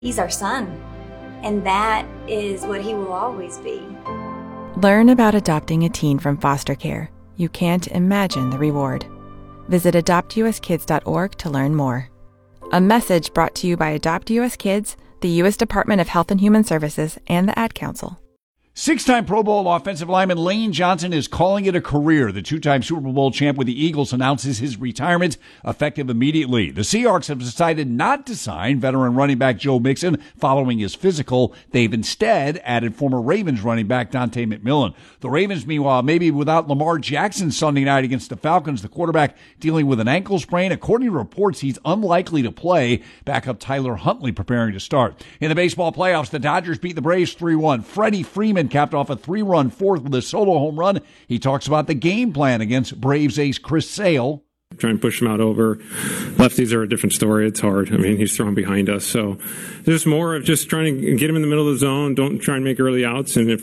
He's our son, and that is what he will always be. Learn about adopting a teen from foster care. You can't imagine the reward. Visit adoptuskids.org to learn more. A message brought to you by Adopt US Kids, the U.S. Department of Health and Human Services, and the Ad Council. Six-time Pro Bowl offensive lineman Lane Johnson is calling it a career. The two-time Super Bowl champ with the Eagles announces his retirement effective immediately. The Seahawks have decided not to sign veteran running back Joe Mixon following his physical. They've instead added former Ravens running back Dante McMillan. The Ravens, meanwhile, maybe without Lamar Jackson Sunday night against the Falcons, the quarterback dealing with an ankle sprain. According to reports, he's unlikely to play. Backup Tyler Huntley preparing to start. In the baseball playoffs, the Dodgers beat the Braves 3-1. Freddie Freeman capped off a 3-run fourth with a solo home run. He talks about the game plan against Braves ace Chris Sale. Try and push him out over. Lefties are a different story. It's hard. I mean, he's throwing behind us. So there's more of just trying to get him in the middle of the zone. Don't try and make early outs. And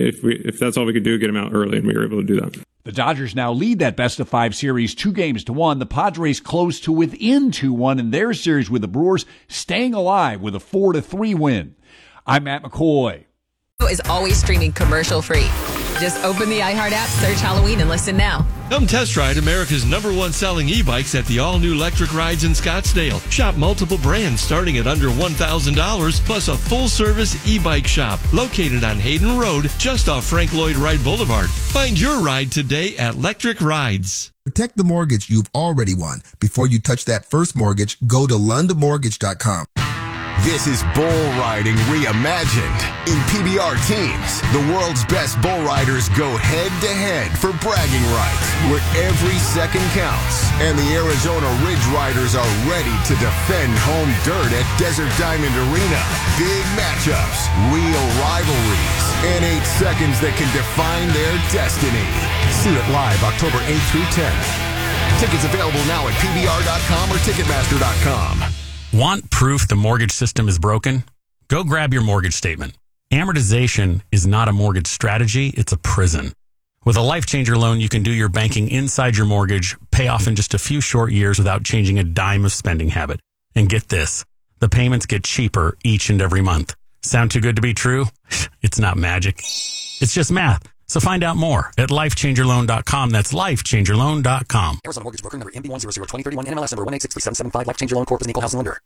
if that's all we could do, get him out early, and we were able to do that. The Dodgers now lead that best-of-5 series 2-1. The Padres close to within 2-1 in their series with the Brewers, staying alive with a 4-3 win. I'm Matt McCoy. Is always streaming commercial-free. Just open the iHeart app, search Halloween, and listen now. Come test ride America's #1 selling e-bikes at the all-new Electric Rides in Scottsdale. Shop multiple brands starting at under $1,000, plus a full-service e-bike shop located on Hayden Road, just off Frank Lloyd Wright Boulevard. Find your ride today at Electric Rides. Protect the mortgage you've already won. Before you touch that first mortgage, go to lundamortgage.com. This is bull riding reimagined. In PBR teams, the world's best bull riders go head-to-head for bragging rights, where every second counts. And the Arizona Ridge Riders are ready to defend home dirt at Desert Diamond Arena. Big matchups, real rivalries, and 8 seconds that can define their destiny. See it live October 8th through 10th. Tickets available now at PBR.com or Ticketmaster.com. Want proof the mortgage system is broken? Go grab your mortgage statement. Amortization is not a mortgage strategy, it's a prison. With a Life Changer loan, you can do your banking inside your mortgage, pay off in just a few short years without changing a dime of spending habit. And get this, the payments get cheaper each and every month. Sound too good to be true? It's not magic. It's just math. So find out more at lifechangerloan.com. That's lifechangerloan.com. Arizona Mortgage Broker number MB1002031, NMLS number 1863775. Life Changer Loan Corp is an equal housing lender.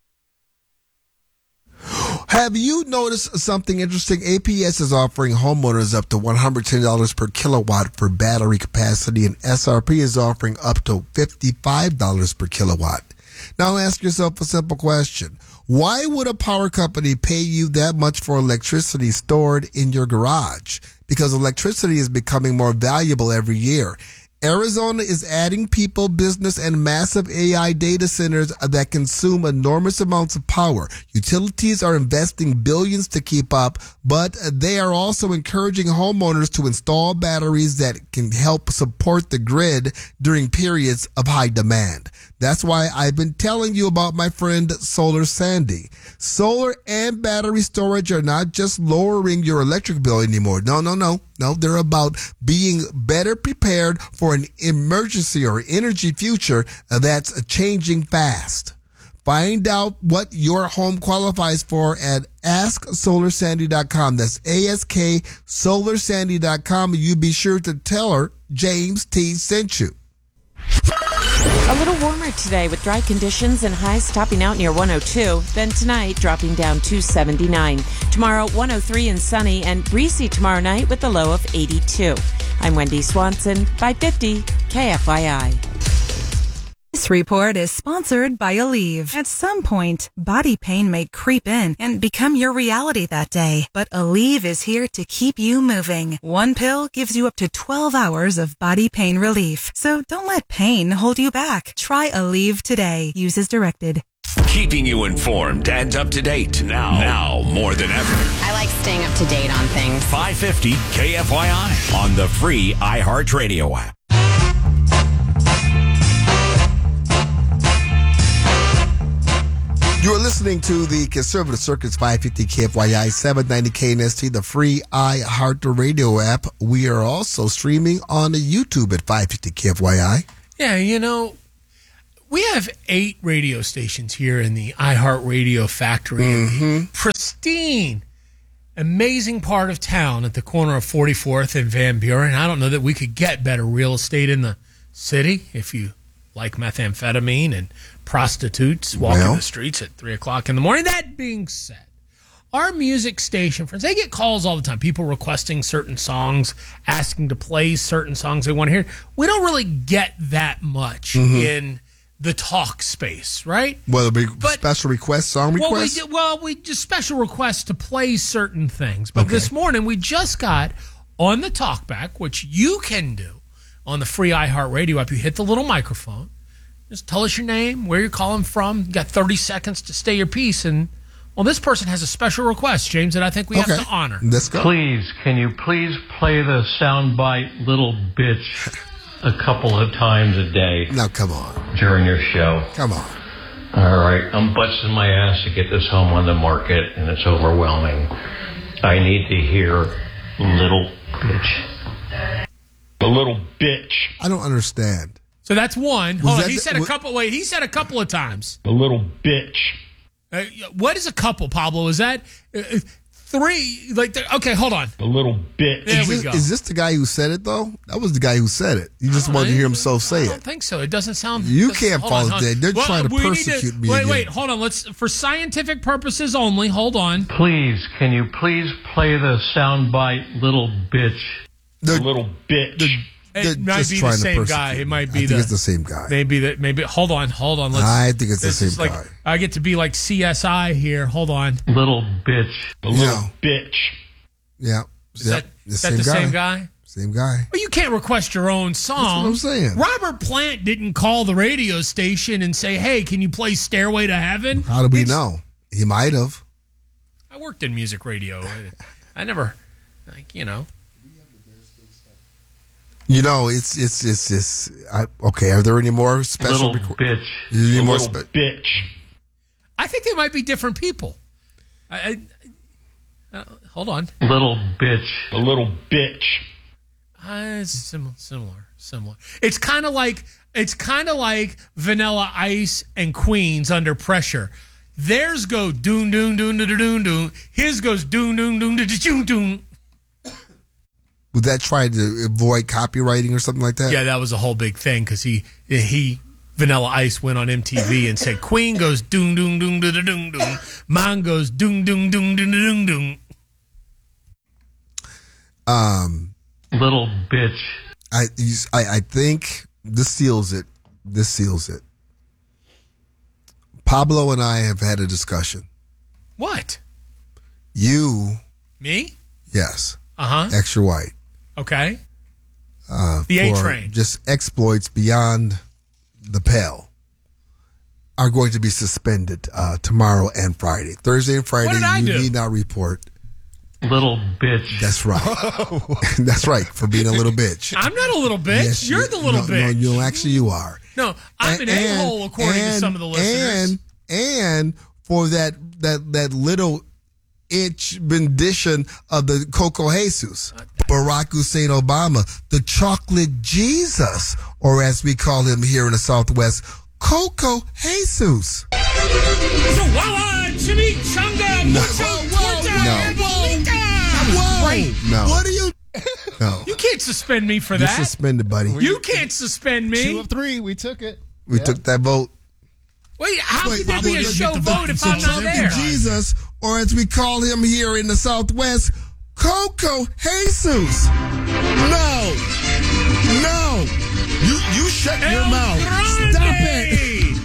Have you noticed something interesting? APS is offering homeowners up to $110 per kilowatt for battery capacity, and SRP is offering up to $55 per kilowatt. Now ask yourself a simple question. Why would a power company pay you that much for electricity stored in your garage? Because electricity is becoming more valuable every year. Arizona is adding people, business, and massive AI data centers that consume enormous amounts of power. Utilities are investing billions to keep up, but they are also encouraging homeowners to install batteries that can help support the grid during periods of high demand. That's why I've been telling you about my friend Solar Sandy. Solar and battery storage are not just lowering your electric bill anymore. No, they're about being better prepared for an emergency or energy future that's changing fast. Find out what your home qualifies for at AskSolarSandy.com. That's AskSolarSandy.com. You be sure to tell her James T. sent you. A little warmer today with dry conditions and highs topping out near 102. Then tonight, dropping down to 79. Tomorrow, 103 and sunny and breezy tomorrow night with a low of 82. I'm Wendy Swanson, 550 KFYI. This report is sponsored by Aleve. At some point, body pain may creep in and become your reality that day. But Aleve is here to keep you moving. One pill gives you up to 12 hours of body pain relief. So don't let pain hold you back. Try Aleve today. Use as directed. Keeping you informed and up to date now more than ever. I like staying up to date on things. 550 KFYI on the free iHeartRadio app. You're listening to the Conservative Circuit's 550 KFYI 790 KNST, the free iHeartRadio app. We are also streaming on YouTube at 550 KFYI. Yeah, We have 8 radio stations here in the iHeartRadio factory. Pristine, amazing part of town at the corner of 44th and Van Buren. I don't know that we could get better real estate in the city if you like methamphetamine and prostitutes walking the streets at 3 o'clock in the morning. That being said, our music station friends, they get calls all the time. People requesting certain songs, asking to play certain songs they want to hear. We don't really get that much in the talk space, right? Well, special requests, song requests? We just special requests to play certain things. But this morning, we just got on the talkback, which you can do on the free iHeartRadio app. You hit the little microphone. Just tell us your name, where you're calling from. You got 30 seconds to stay your piece. And, well, this person has a special request, James, that I think we have to honor. Let's go. Please, can you please play the soundbite Little Bitch a couple of times a day? Now, come on. During your show. Come on. All right. I'm busting my ass to get this home on the market, and it's overwhelming. I need to hear Little Bitch. A little bitch. I don't understand. So that's one. Hold on. He said a couple of times. A little bitch. What is a couple, Pablo? Is that 3? Okay, hold on. A little bitch. There we go. Is this the guy who said it, though? That was the guy who said it. You just wanted to hear himself say it. I don't think so. It doesn't sound... You can't follow that. They're trying to persecute me. Wait, hold on. For scientific purposes only, hold on. Please, can you please play the soundbite Little Bitch? The little bitch. It might be the same guy. It might be I think it's the same guy. Maybe. Hold on. I think it's the same guy. I get to be like CSI here. Hold on. Little bitch. A little bitch. Yeah. Is that the same guy? Same guy. Well, you can't request your own song. That's what I'm saying. Robert Plant didn't call the radio station and say, "Hey, can you play Stairway to Heaven?" How do we know? He might have. I worked in music radio. I never, it's okay. Are there any more special? Little bitch. Little bitch. I think they might be different people. Hold on. Little bitch. A little bitch. It's similar. It's kind of like Vanilla Ice and Queens Under Pressure. Theirs go doon doon doon doon doon doon. His goes doon doon doon doon doon doon. Would that try to avoid copywriting or something like that? Yeah, that was a whole big thing because he Vanilla Ice went on MTV and said Queen goes doon doon doon doon doon doon. Mine goes doon doon doon doon doon doon. Little bitch. I think this seals it. Pablo and I have had a discussion. What? You? Me? Yes. Extra white. Okay. The A train. Just exploits beyond the pale are going to be suspended tomorrow and Friday. Thursday and Friday, you need not report. Little bitch. That's right. That's right, for being a little bitch. I'm not a little bitch. Yes, you're the little bitch. No, actually you are. No, I'm an a-hole according to some of the listeners. And for that little itch rendition of the Coco Jesus, Barack Hussein Obama, the chocolate Jesus, or as we call him here in the Southwest, Coco Jesus. No. What are you? No. You can't suspend me for that. You're suspended, buddy. You can't suspend me. 2 of 3. We took it. We took that vote. Wait, how could there be a show vote if I'm not there? Jesus, or as we call him here in the Southwest, Coco Jesus. No. You shut your mouth. Stop it.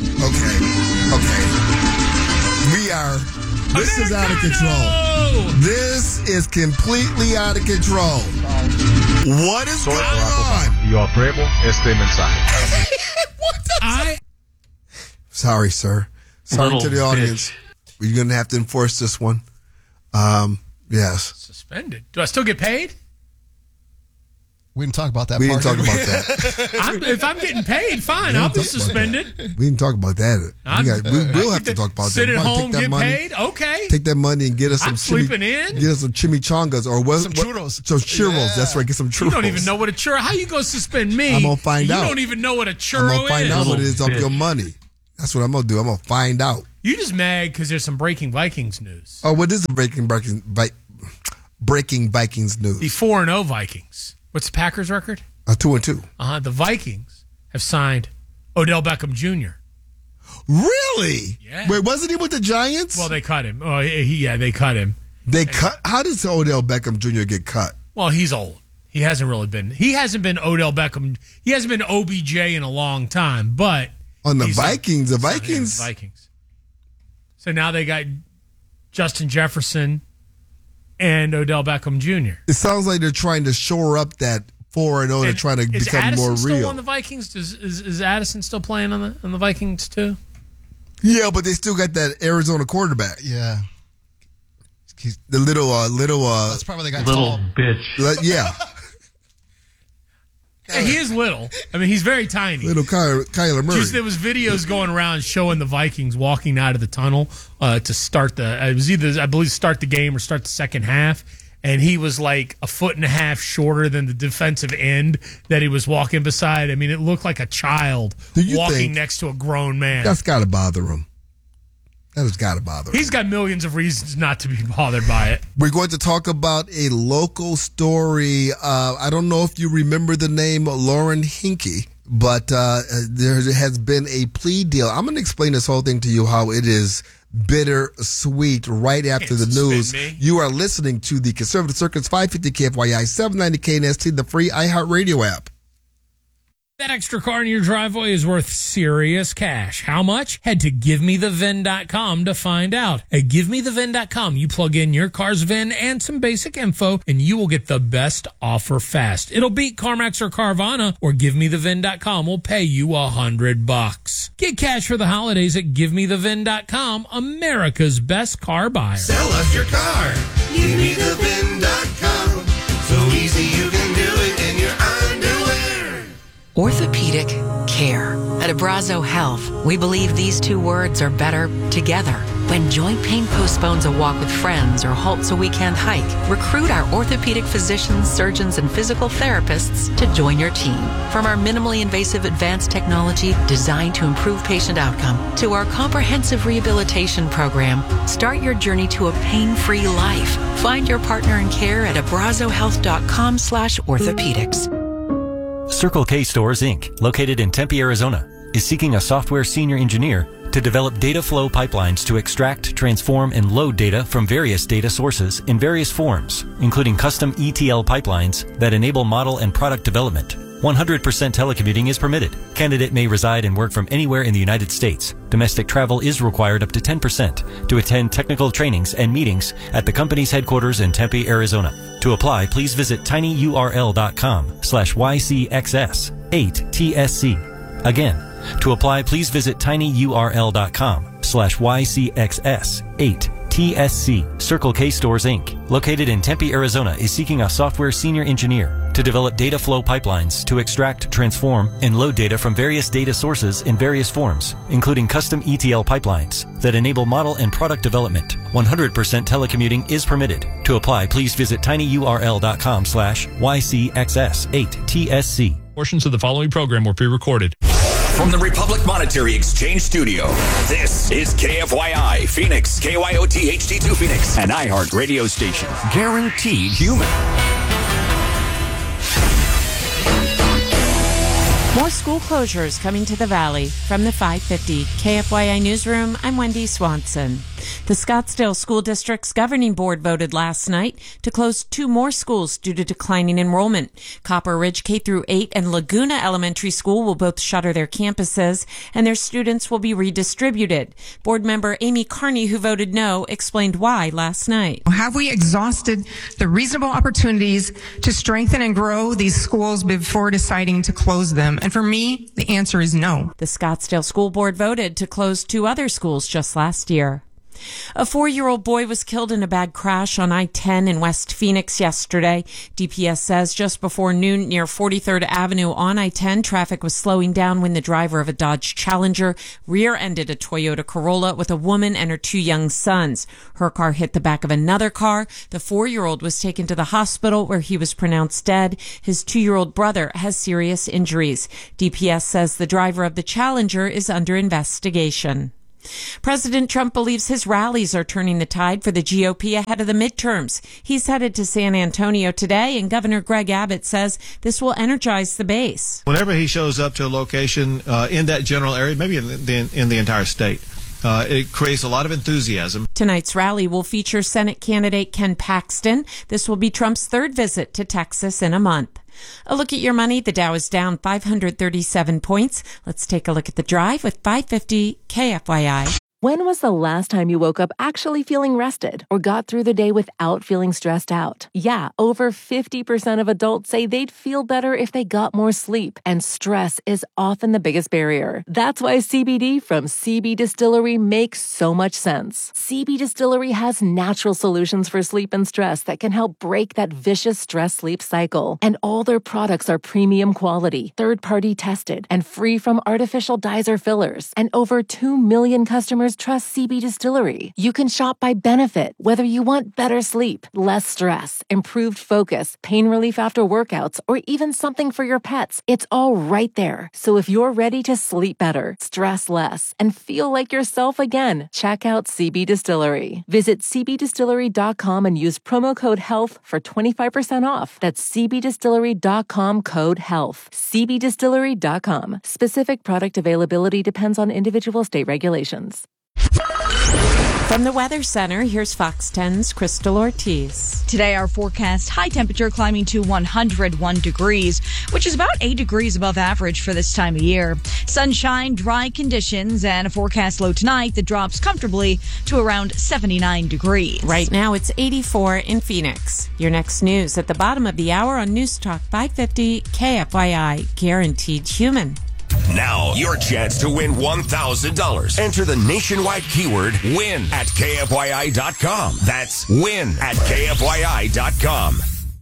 Okay. This is out of control. This is completely out of control. What is going on? Yo apruebo este mensaje. What the Sorry, sir. Sorry to the audience. We're going to have to enforce this one. Yes. Suspended. Do I still get paid? We didn't talk about that. We didn't talk about that. If I'm getting paid, fine. I'll be suspended. We didn't talk about that. We'll have to talk about that. Sit at home, get paid. Okay. Take that money and get us some. I'm sleeping in. Get us some chimichangas or some churros. Some churros. Yeah. That's right. Get some churros. You don't even know what a churro. How you gonna suspend me? I'm gonna find out. You don't even know what a churro is. I'm gonna find out what it is off your money. That's what I'm going to do. I'm going to find out. You just mad because there's some breaking Vikings news. Oh, what is the breaking Vikings news? The 4-0 Vikings. What's the Packers record? 2-2. The Vikings have signed Odell Beckham Jr. Really? Yeah. Wait, wasn't he with the Giants? Well, they cut him. Oh, yeah, they cut him. How does Odell Beckham Jr. get cut? Well, he's old. He hasn't been Odell Beckham. He hasn't been OBJ in a long time, but on the Vikings. So now they got Justin Jefferson and Odell Beckham Jr. It sounds like they're trying to shore up that 4-0. They're trying to become Addison more real. Still on the Vikings? Is Addison still playing on the Vikings too? Yeah, but they still got that Arizona quarterback. Yeah. The little that's probably they got little tall. bitch. Yeah. He is little. I mean, he's very tiny. Little Kyler Murray. There was videos going around showing the Vikings walking out of the tunnel to start it was either, I believe, start the game or start the second half. And he was like a foot and a half shorter than the defensive end that he was walking beside. I mean, it looked like a child walking next to a grown man. That's got to bother him. That has got to bother him. He's got millions of reasons not to be bothered by it. We're going to talk about a local story. I don't know if you remember the name Lauren Hinkey, but there has been a plea deal. I'm going to explain this whole thing to you, how it is bittersweet right after the news. You are listening to the Conservative Circus 550 KFYI, 790 KNST, the free iHeartRadio app. That extra car in your driveway is worth serious cash. How much? Head to GiveMeTheVIN.com to find out. At GiveMeTheVIN.com, you plug in your car's VIN and some basic info, and you will get the best offer fast. It'll beat CarMax or Carvana, or GiveMeTheVIN.com will pay you $100. Get cash for the holidays at GiveMeTheVIN.com, America's best car buyer. Sell us your car. GiveMeTheVIN.com. So easy you can do it in your underwear. Orthopedic care. At Abrazo Health, we believe these two words are better together. When joint pain postpones a walk with friends or halts a weekend hike, recruit our orthopedic physicians, surgeons, and physical therapists to join your team. From our minimally invasive advanced technology designed to improve patient outcome to our comprehensive rehabilitation program, start your journey to a pain-free life. Find your partner in care at abrazohealth.com/orthopedics. Circle K Stores, Inc., located in Tempe, Arizona, is seeking a software senior engineer to develop data flow pipelines to extract, transform, and load data from various data sources in various forms, including custom ETL pipelines that enable model and product development. 100% telecommuting is permitted. Candidate may reside and work from anywhere in the United States. Domestic travel is required up to 10% to attend technical trainings and meetings at the company's headquarters in Tempe, Arizona. To apply, please visit tinyurl.com/YCXS8TSC. Again, to apply, please visit tinyurl.com/YCXS8TSC. Circle K Stores, Inc., located in Tempe, Arizona, is seeking a software senior engineer to develop data flow pipelines to extract, transform, and load data from various data sources in various forms, including custom ETL pipelines that enable model and product development. 100% telecommuting is permitted. To apply, please visit tinyurl.com/YCXS8TSC. Portions of the following program were pre-recorded. From the Republic Monetary Exchange Studio, this is KFYI Phoenix, KYOT HD2 Phoenix, an iHeart radio station. Guaranteed human. More school closures coming to the Valley. From the 550 KFYI Newsroom, I'm Wendy Swanson. The Scottsdale School District's governing board voted last night to close 2 more schools due to declining enrollment. Copper Ridge K-8 and Laguna Elementary School will both shutter their campuses, and their students will be redistributed. Board member Amy Carney, who voted no, explained why last night. Have we exhausted the reasonable opportunities to strengthen and grow these schools before deciding to close them? And for me, the answer is no. The Scottsdale School Board voted to close 2 other schools just last year. A 4-year-old boy was killed in a bad crash on I-10 in West Phoenix yesterday. DPS says just before noon near 43rd Avenue on I-10, traffic was slowing down when the driver of a Dodge Challenger rear-ended a Toyota Corolla with a woman and her 2 young sons. Her car hit the back of another car. The 4-year-old was taken to the hospital where he was pronounced dead. His 2-year-old brother has serious injuries. DPS says the driver of the Challenger is under investigation. President Trump believes his rallies are turning the tide for the GOP ahead of the midterms. He's headed to San Antonio today, and Governor Greg Abbott says this will energize the base. Whenever he shows up to a location in that general area, maybe in the entire state, it creates a lot of enthusiasm. Tonight's rally will feature Senate candidate Ken Paxton. This will be Trump's 3rd visit to Texas in a month. A look at your money. The Dow is down 537 points. Let's take a look at the drive with 550 KFYI. When was the last time you woke up actually feeling rested or got through the day without feeling stressed out? Yeah, over 50% of adults say they'd feel better if they got more sleep, and stress is often the biggest barrier. That's why CBD from CB Distillery makes so much sense. CB Distillery has natural solutions for sleep and stress that can help break that vicious stress-sleep cycle. And all their products are premium quality, third-party tested, and free from artificial dyes or fillers. And over 2 million customers trust CB Distillery. You can shop by benefit, whether you want better sleep, less stress, improved focus, pain relief after workouts, or even something for your pets. It's all right there. So if you're ready to sleep better, stress less, and feel like yourself again, check out CB Distillery. Visit cbdistillery.com and use promo code HEALTH for 25% off. That's cbdistillery.com code HEALTH. cbdistillery.com. Specific product availability depends on individual state regulations. From the Weather Center, here's Fox 10's Crystal Ortiz. Today, our forecast, high temperature climbing to 101 degrees, which is about 8 degrees above average for this time of year. Sunshine, dry conditions, and a forecast low tonight that drops comfortably to around 79 degrees. Right now, it's 84 in Phoenix. Your next news at the bottom of the hour on News Talk 550 KFYI, guaranteed human. Now, your chance to win $1,000. Enter the nationwide keyword WIN at KFYI.com. That's WIN at KFYI.com.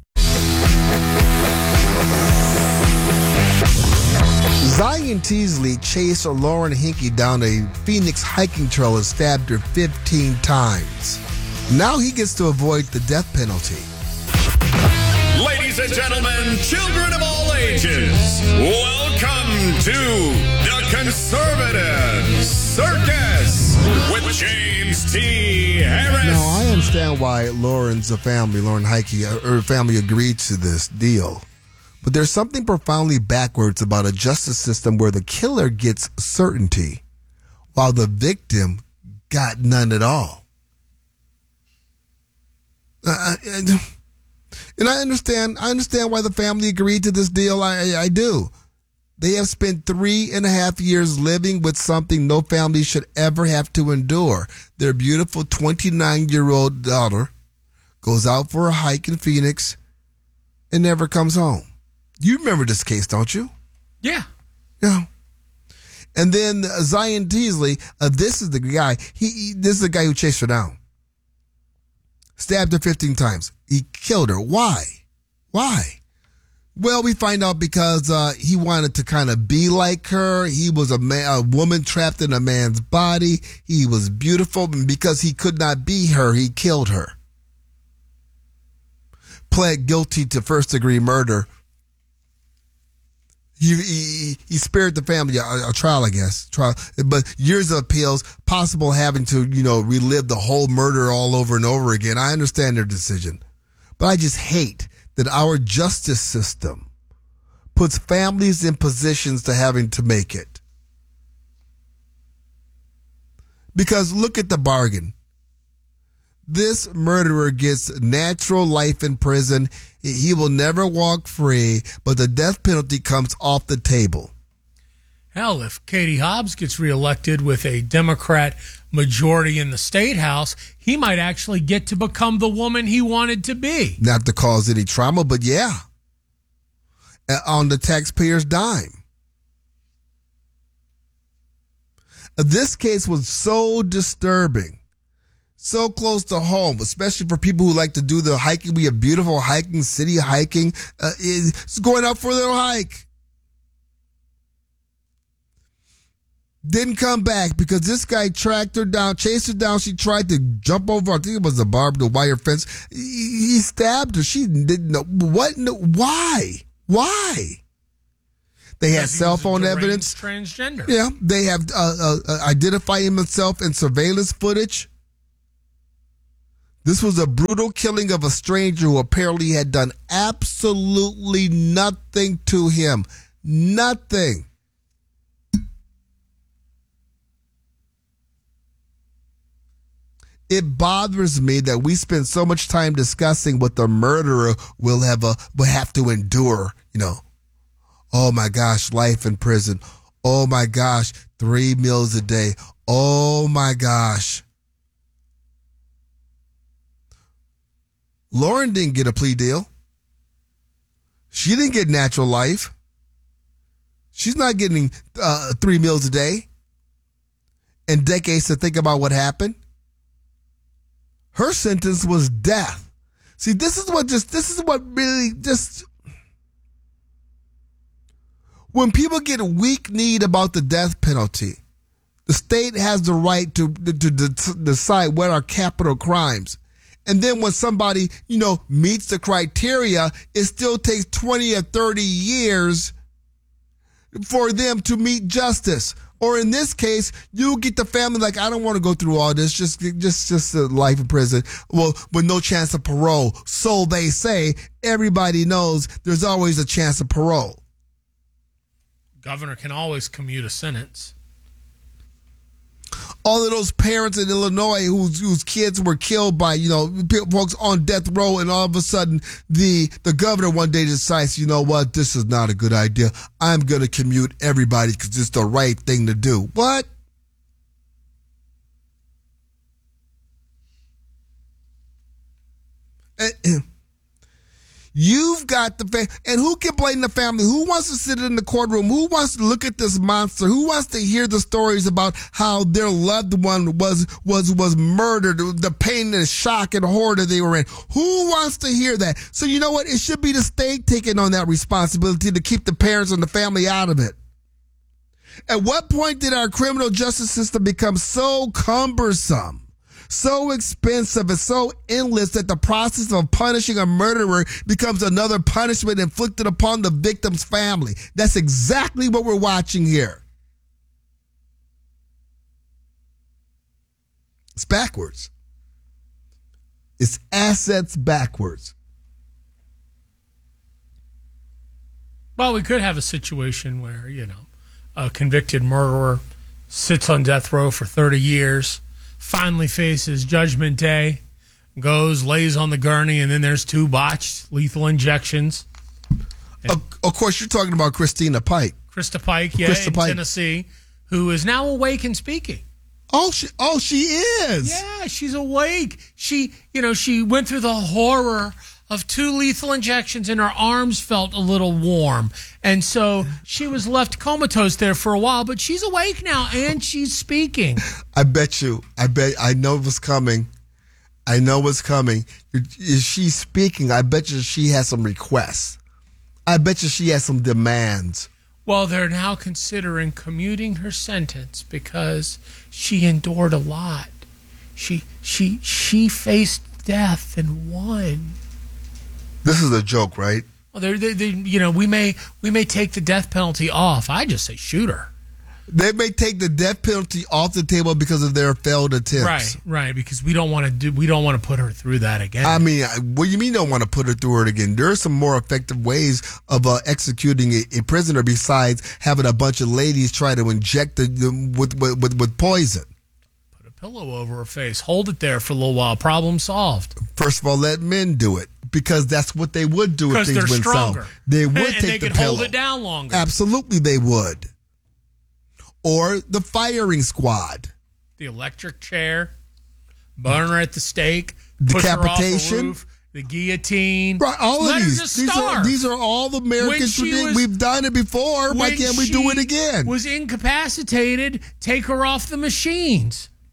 Zion Teasley chased Lauren Hinkey down a Phoenix hiking trail and stabbed her 15 times. Now he gets to avoid the death penalty. Ladies and gentlemen, children of all ages, welcome to the Conservative Circus with James T. Harris. Now, I understand why Lauren Hinkey, her family agreed to this deal. But there's something profoundly backwards about a justice system where the killer gets certainty while the got none at all. And I understand why the family agreed to this deal. I do. They have spent 3.5 years living with something no family should ever have to endure. Their beautiful 29-year-old daughter goes out for a hike in Phoenix and never comes home. You remember this case, don't you? Yeah. Yeah. And then Zion Teasley, this is the guy. This is the guy who chased her down. Stabbed her 15 times. He killed her. Why? Well, we find out because he wanted to kind of be like her. He was a woman trapped in a man's body. He was beautiful, and because he could not be her, he killed her. Pled guilty to first-degree murder. He spared the family a trial, I guess. But years of appeals, possible having to, relive the whole murder all over and over again. I understand their decision. But I just hate that our justice system puts families in positions to having to make it. Because look at the bargain. This murderer gets natural life in prison. He will never walk free, but the death penalty comes off the table. Hell, if Katie Hobbs gets reelected with a Democrat majority in the state house, he might actually get to become the woman he wanted to be. Not to cause any trauma, but yeah. On the taxpayer's dime. This case was so disturbing So close to home, especially for people who like to do the hiking. We have beautiful hiking, city hiking. It's going out for a little hike. Didn't come back because this guy tracked her down, chased her down. She tried to jump over, I think it was a barbed wire fence. He stabbed her. She didn't know. What? No, why? Why? They had cell phone evidence. Transgender. Yeah. They have identified himself in surveillance footage. This was a brutal killing of a stranger who apparently had done absolutely nothing to him. Nothing. It bothers me that we spend so much time discussing what the murderer will have to endure. You know, oh my gosh, life in prison. Oh my gosh, 3 meals a day. Oh my gosh. Lauren didn't get a plea deal. She didn't get natural life. She's not getting 3 meals a day and decades to think about what happened. Her sentence was death. See, this is what really when people get weak-kneed about the death penalty, the state has the right to decide what are capital crimes. And then when somebody, meets the criteria, it still takes 20 or 30 years for them to meet justice. Or in this case, you get the family like, I don't want to go through all this, just a life in prison. Well, with no chance of parole. So they say. Everybody knows there's always a chance of parole. Governor can always commute a sentence. All of those parents in Illinois whose kids were killed by, folks on death row, and all of a sudden the governor one day decides, you know what, this is not a good idea. I'm going to commute everybody because it's the right thing to do. What? You've got the family, and who can blame the family? Who wants to sit in the courtroom? Who wants to look at this monster? Who wants to hear the stories about how their loved one was murdered, the pain and shock and horror that they were in? Who wants to hear that? So you know what? It should be the state taking on that responsibility to keep the parents and the family out of it. At what point did our criminal justice system become so cumbersome, so expensive, and so endless that the process of punishing a murderer becomes another punishment inflicted upon the victim's family? That's exactly what we're watching here. It's backwards. It's assets backwards. Well, we could have a situation where, a convicted murderer sits on death row for 30 years, finally faces Judgment Day, goes, lays on the gurney, and then there's 2 botched lethal injections. Of course, you're talking about Christina Pike. Krista Pike, in Tennessee, who is now awake and speaking. Oh, she is. Yeah, she's awake. She went through the horror of 2 lethal injections, and her arms felt a little warm. And so she was left comatose there for a while, but she's awake now, and she's speaking. I know what's coming. I know what's coming. Is she speaking? I bet you she has some requests. I bet you she has some demands. Well, they're now considering commuting her sentence because she endured a lot. She faced death and won. This is a joke, right? Well, we may take the death penalty off. I just say shoot her. They may take the death penalty off the table because of their failed attempts. Right, because we don't want to put her through that again. I mean, what do you mean don't want to put her through it again? There are some more effective ways of executing a prisoner besides having a bunch of ladies try to inject them with poison. Put a pillow over her face, hold it there for a little while. Problem solved. First of all, let men do it. Because that's what they would do if things went south. They would take the pillow. And they could hold it down longer. Absolutely, they would. Or the firing squad. The electric chair, burn her at the stake, decapitation, push her off the roof, the guillotine. Right, all of these. These are all the American traditions. We've done it before. Why can't we do it again? Was incapacitated, take her off the machines.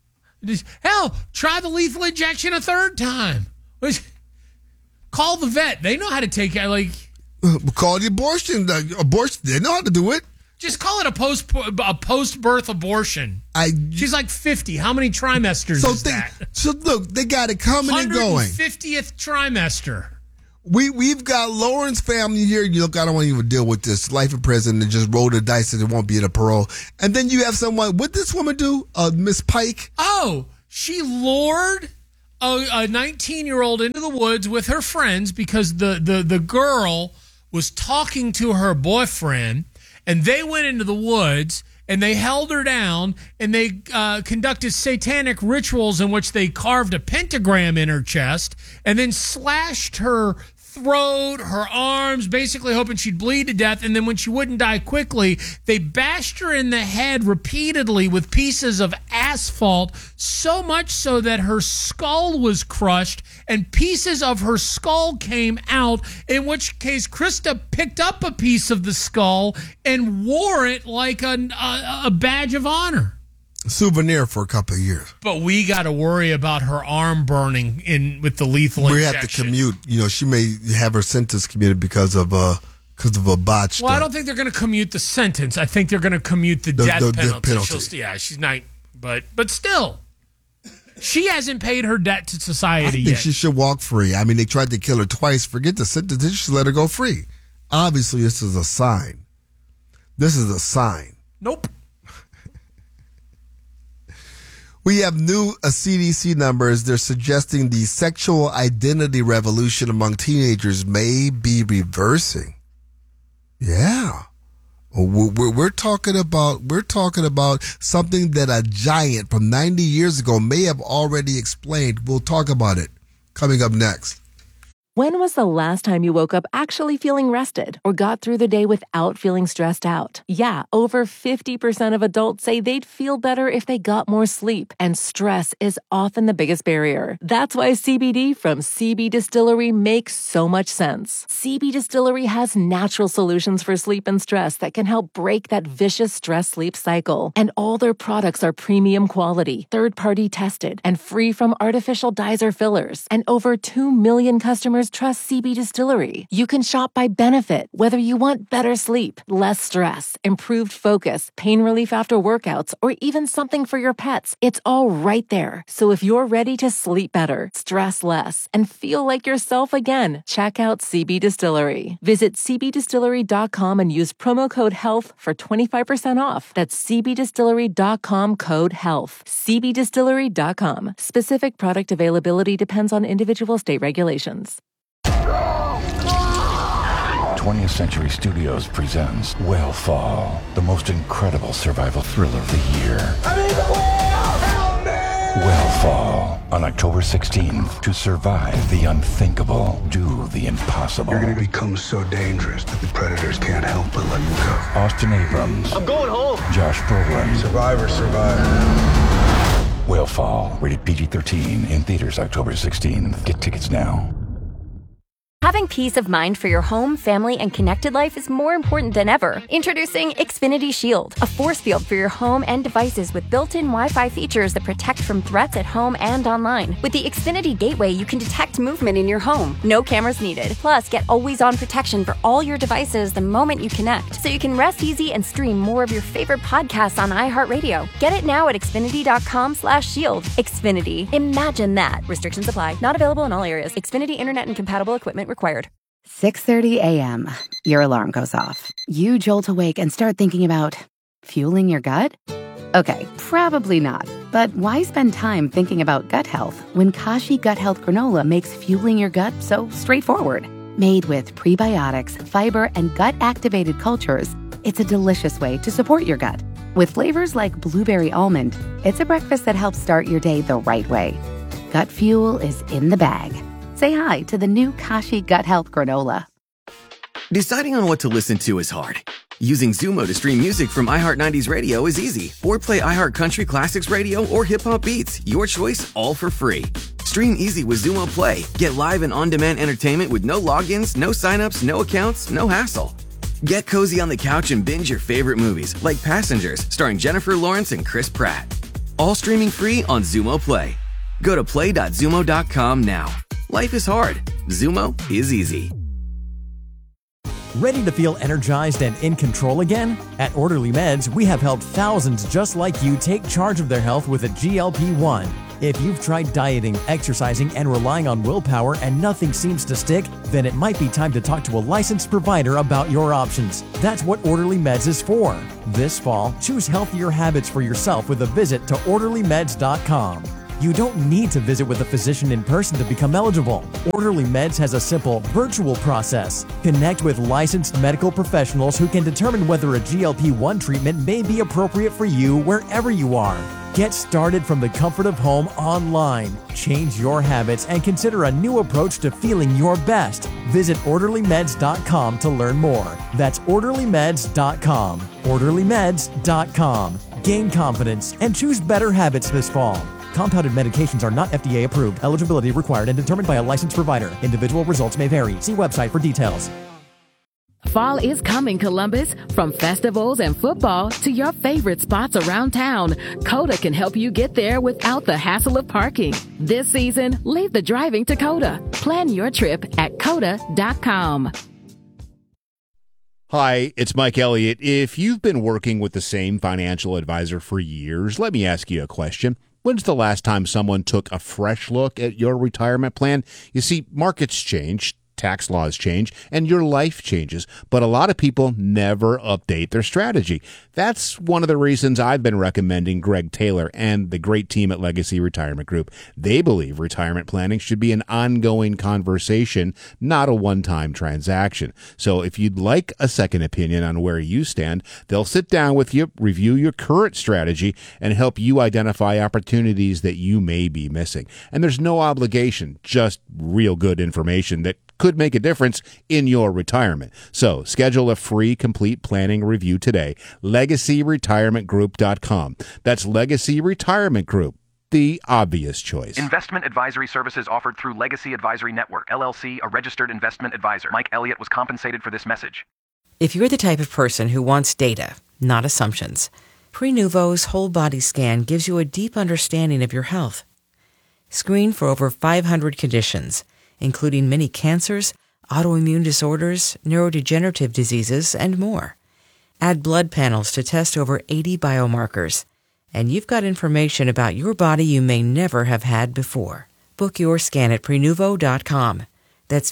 Hell, try the lethal injection a third time. Call the vet. They know how to take care. Call the abortion. They know how to do it. Just call it a post-birth abortion. She's like 50. How many trimesters is that? So look, they got it coming and going. 150th trimester. We've got Lauren's family here. You look, I don't want to even deal with this. Life in prison and just roll the dice and it won't be in a parole. And then you have someone. What did this woman do? Miss Pike. Oh, she lured a 19-year-old into the woods with her friends because the girl was talking to her boyfriend, and they went into the woods and they held her down and they conducted satanic rituals in which they carved a pentagram in her chest and then slashed her throat, her arms, basically hoping she'd bleed to death. And then when she wouldn't die quickly, they bashed her in the head repeatedly with pieces of asphalt, so much so that her skull was crushed and pieces of her skull came out, in which case Krista picked up a piece of the skull and wore it like a badge of honor. Souvenir for a couple of years. But we got to worry about her arm burning with the lethal injection. We have to commute. She may have her sentence commuted because of a botched. Well, I don't think they're going to commute the sentence. I think they're going to commute the death penalty. She's not. But still, she hasn't paid her debt to society yet. I think she should walk free. I mean, they tried to kill her twice. Forget the sentence. They should let her go free. Obviously, this is a sign. Nope. We have new CDC numbers. They're suggesting the sexual identity revolution among teenagers may be reversing. Yeah. We're talking about something that a giant from 90 years ago may have already explained. We'll talk about it coming up next. When was the last time you woke up actually feeling rested or got through the day without feeling stressed out? Yeah, over 50% of adults say they'd feel better if they got more sleep, and stress is often the biggest barrier. That's why CBD from CB Distillery makes so much sense. CB Distillery has natural solutions for sleep and stress that can help break that vicious stress-sleep cycle. And all their products are premium quality, third-party tested, and free from artificial dyes or fillers. And over 2 million customers trust CB Distillery. You can shop by benefit, whether you want better sleep, less stress, improved focus, pain relief after workouts, or even something for your pets. It's all right there. So if you're ready to sleep better, stress less, and feel like yourself again, check out CB Distillery. Visit cbdistillery.com and use promo code HEALTH for 25% off. That's cbdistillery.com, code HEALTH. cbdistillery.com. Specific product availability depends on individual state regulations. 20th Century Studios presents Whale the most incredible survival thriller of the year. Whale on October 16th. To survive the unthinkable, do the impossible. You're going to become so dangerous that the predators can't help but let you go. Austin Abrams. I'm going home. Josh Brolin. Survivor. Whale, rated PG-13, in theaters October 16th. Get tickets now. Having peace of mind for your home, family, and connected life is more important than ever. Introducing Xfinity Shield, a force field for your home and devices with built-in Wi-Fi features that protect from threats at home and online. With the Xfinity Gateway, you can detect movement in your home. No cameras needed. Plus, get always-on protection for all your devices the moment you connect, so you can rest easy and stream more of your favorite podcasts on iHeartRadio. Get it now at Xfinity.com/shield. Xfinity. Imagine that. Restrictions apply. Not available in all areas. Xfinity Internet and compatible equipment required. 6:30 a.m. Your alarm goes off. You jolt awake and start thinking about fueling your gut? Okay, probably not. But why spend time thinking about gut health when Kashi Gut Health Granola makes fueling your gut so straightforward? Made with prebiotics, fiber, and gut-activated cultures, it's a delicious way to support your gut. With flavors like blueberry almond, it's a breakfast that helps start your day the right way. Gut fuel is in the bag. Say hi to the new Kashi Gut Health Granola. Deciding on what to listen to is hard. Using Zumo to stream music from iHeart 90s Radio is easy. Or play iHeart Country Classics Radio or Hip Hop Beats. Your choice, all for free. Stream easy with Zumo Play. Get live and on-demand entertainment with no logins, no signups, no accounts, no hassle. Get cozy on the couch and binge your favorite movies, like Passengers, starring Jennifer Lawrence and Chris Pratt. All streaming free on Xumo Play. Go to play.xumo.com now. Life is hard. Xumo is easy. Ready to feel energized and in control again? At Orderly Meds, we have helped thousands just like you take charge of their health with a GLP-1. If you've tried dieting, exercising, and relying on willpower and nothing seems to stick, then it might be time to talk to a licensed provider about your options. That's what Orderly Meds is for. This fall, choose healthier habits for yourself with a visit to orderlymeds.com. You don't need to visit with a physician in person to become eligible. Orderly Meds has a simple, virtual process. Connect with licensed medical professionals who can determine whether a GLP-1 treatment may be appropriate for you wherever you are. Get started from the comfort of home online. Change your habits and consider a new approach to feeling your best. Visit orderlymeds.com to learn more. That's orderlymeds.com. orderlymeds.com. Gain confidence and choose better habits this fall. Compounded medications are not FDA approved. Eligibility required and determined by a licensed provider. Individual results may vary. See website for details. Fall is coming, Columbus. From festivals and football to your favorite spots around town, Coda can help you get there without the hassle of parking. This season, leave the driving to Coda. Plan your trip at coda.com. Hi, it's Mike Elliott. If you've been working with the same financial advisor for years, let me ask you a question. When's the last time someone took a fresh look at your retirement plan? You see, markets change, tax laws change, and your life changes, but a lot of people never update their strategy. That's one of the reasons I've been recommending Greg Taylor and the great team at Legacy Retirement Group. They believe retirement planning should be an ongoing conversation, not a one-time transaction. So if you'd like a second opinion on where you stand, they'll sit down with you, review your current strategy, and help you identify opportunities that you may be missing. And there's no obligation, just real good information that could make a difference in your retirement. So schedule a free complete planning review today. LegacyRetirementGroup.com. That's Legacy Retirement Group, the obvious choice. Investment advisory services offered through Legacy Advisory Network, LLC, a registered investment advisor. Mike Elliott was compensated for this message. If you're the type of person who wants data, not assumptions, Prenuvo's whole body scan gives you a deep understanding of your health. Screen for over 500 conditions, including many cancers, autoimmune disorders, neurodegenerative diseases, and more. Add blood panels to test over 80 biomarkers, and you've got information about your body you may never have had before. Book your scan at Prenuvo.com. That's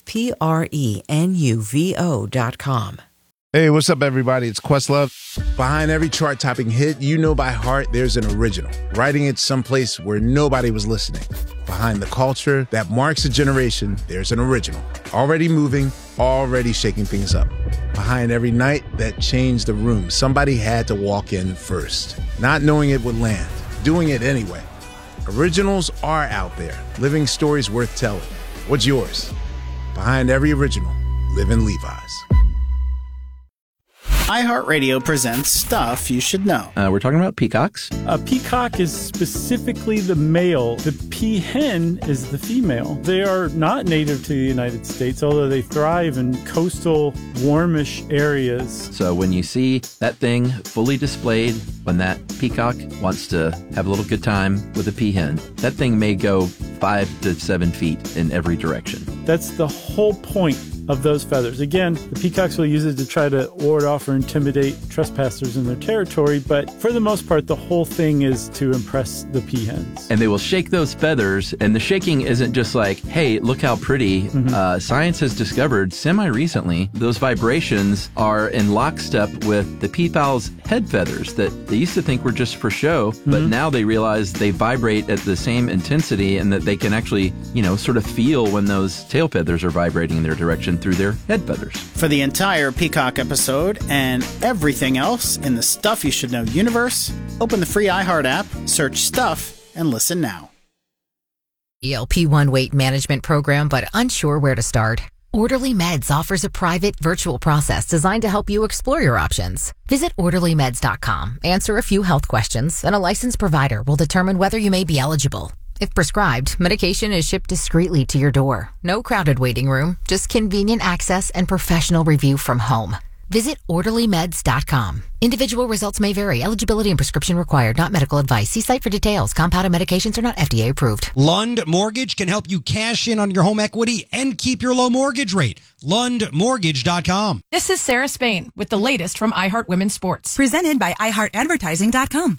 Prenuvo.com. Hey, what's up, everybody? It's Questlove. Behind every chart-topping hit you know by heart, there's an original, writing it someplace where nobody was listening. Behind the culture that marks a generation, there's an original, already moving, already shaking things up. Behind every night that changed the room, somebody had to walk in first, not knowing it would land, doing it anyway. Originals are out there, living stories worth telling. What's yours? Behind every original, live in Levi's. iHeartRadio presents Stuff You Should Know. We're talking about peacocks. A peacock is specifically the male. The peahen is the female. They are not native to the United States, although they thrive in coastal, warmish areas. So when you see that thing fully displayed, when that peacock wants to have a little good time with a peahen, that thing may go 5 to 7 feet in every direction. That's the whole point of those feathers. Again, the peacocks will use it to try to ward off or intimidate trespassers in their territory, but for the most part, the whole thing is to impress the peahens. And they will shake those feathers, and the shaking isn't just like, hey, look how pretty. Science has discovered semi-recently those vibrations are in lockstep with the peafowl's head feathers that they used to think were just for show, but now they realize they vibrate at the same intensity and that they can actually, sort of feel when those tail feathers are vibrating in their direction through their head feathers. For the entire Peacock episode and everything else in the Stuff You Should Know universe, open the free iHeart app, search Stuff, and listen now. GLP-1 weight management program, but unsure where to start? Orderly Meds offers a private virtual process designed to help you explore your options. Visit orderlymeds.com, answer a few health questions, and a licensed provider will determine whether you may be eligible. If prescribed, medication is shipped discreetly to your door. No crowded waiting room, just convenient access and professional review from home. Visit OrderlyMeds.com. Individual results may vary. Eligibility and prescription required. Not medical advice. See site for details. Compounded medications are not FDA approved. Lund Mortgage can help you cash in on your home equity and keep your low mortgage rate. LundMortgage.com. This is Sarah Spain with the latest from iHeart Women's Sports. Presented by iHeartAdvertising.com.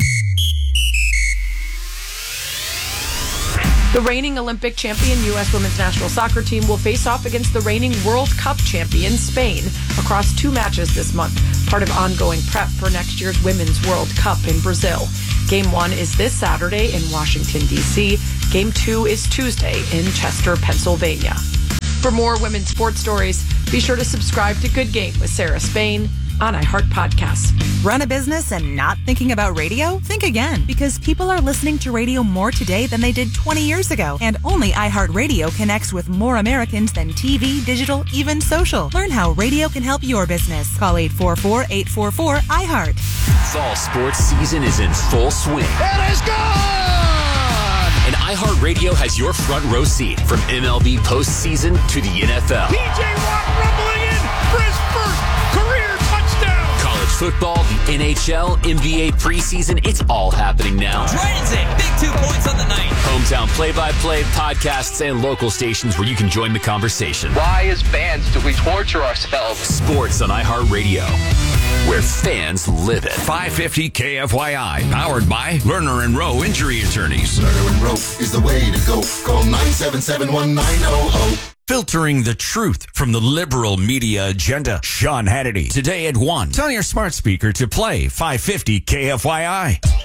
The reigning Olympic champion U.S. women's national soccer team will face off against the reigning World Cup champion Spain across 2 matches this month, part of ongoing prep for next year's Women's World Cup in Brazil. Game 1 is this Saturday in Washington, D.C. Game 2 is Tuesday in Chester, Pennsylvania. For more women's sports stories, be sure to subscribe to Good Game with Sarah Spain on iHeart Podcasts. Run a business and not thinking about radio? Think again, because people are listening to radio more today than they did 20 years ago. And only iHeartRadio connects with more Americans than TV, digital, even social. Learn how radio can help your business. Call 844-844-iHeart. Fall sports season is in full swing. It is gone! And iHeartRadio has your front row seat from MLB postseason to the NFL. P.J. Watt rumbling in for his first career touchdown. College football, the NHL, NBA preseason, it's all happening now. Transit, big 2 points on the night. Hometown play-by-play, podcasts, and local stations where you can join the conversation. Why, as fans, do we torture ourselves? Sports on iHeartRadio, where fans live it. 550 KFYI, powered by Lerner and Rowe Injury Attorneys. Lerner and Rowe is the way to go. Call 977-1900. Filtering the truth from the liberal media agenda. Sean Hannity, today at 1. Tell your smart speaker to play 550 KFYI.